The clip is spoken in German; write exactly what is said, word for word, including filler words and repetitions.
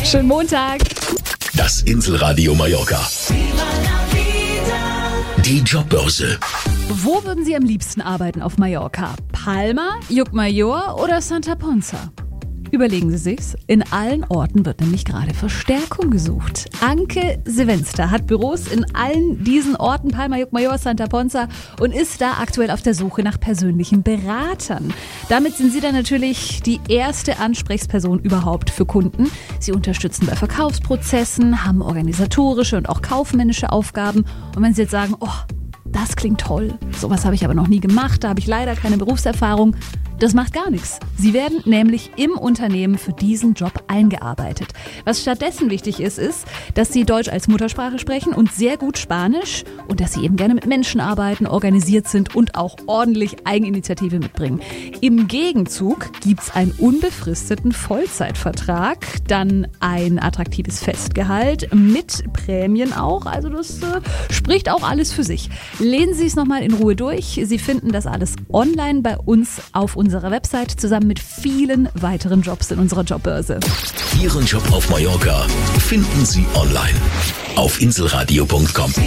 Schönen Montag. Das Inselradio Mallorca. Die Jobbörse. Wo würden Sie am liebsten arbeiten auf Mallorca? Palma, Llucmajor oder Santa Ponsa? Überlegen Sie sich's. In allen Orten wird nämlich gerade Verstärkung gesucht. Anke Sevenster hat Büros in allen diesen Orten, Palma, Llucmajor, Santa Ponsa, und ist da aktuell auf der Suche nach persönlichen Beratern. Damit sind Sie dann natürlich die erste Ansprechperson überhaupt für Kunden. Sie unterstützen bei Verkaufsprozessen, haben organisatorische und auch kaufmännische Aufgaben. Und wenn Sie jetzt sagen, oh, das klingt toll, sowas habe ich aber noch nie gemacht, da habe ich leider keine Berufserfahrung, das macht gar nichts. Sie werden nämlich im Unternehmen für diesen Job eingearbeitet. Was stattdessen wichtig ist, ist, dass Sie Deutsch als Muttersprache sprechen und sehr gut Spanisch und dass Sie eben gerne mit Menschen arbeiten, organisiert sind und auch ordentlich Eigeninitiative mitbringen. Im Gegenzug gibt es einen unbefristeten Vollzeitvertrag, dann ein attraktives Festgehalt mit Prämien auch. Also das äh, spricht auch alles für sich. Lesen Sie es nochmal in Ruhe durch. Sie finden das alles online bei uns auf unserer Website zusammen mit vielen weiteren Jobs in unserer Jobbörse. Ihren Job auf Mallorca finden Sie online auf inselradio punkt com.